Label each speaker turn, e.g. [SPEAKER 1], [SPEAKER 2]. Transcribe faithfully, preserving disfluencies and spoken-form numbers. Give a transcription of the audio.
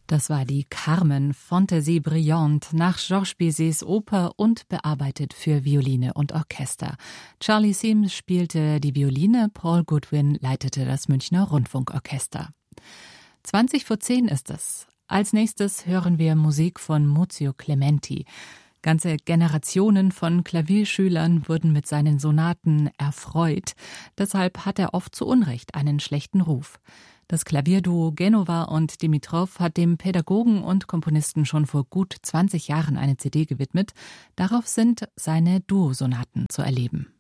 [SPEAKER 1] Das war die Carmen, Fantaisie brillante, nach Georges Bizets Oper und bearbeitet für Violine und Orchester. Charlie Siems spielte die Violine, Paul Goodwin leitete das Münchner Rundfunkorchester. zwanzig vor zehn ist es. Als nächstes hören wir Musik von Muzio Clementi. Ganze Generationen von Klavierschülern wurden mit seinen Sonaten erfreut. Deshalb hat er oft zu Unrecht einen schlechten Ruf. Das Klavierduo Genova und Dimitrov hat dem Pädagogen und Komponisten schon vor gut zwanzig Jahren eine C D gewidmet. Darauf sind seine Duosonaten zu erleben.